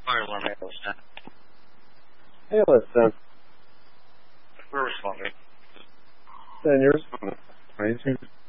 fire alarm handles that. Hey, listen. We're responding. Then you're responding. Right?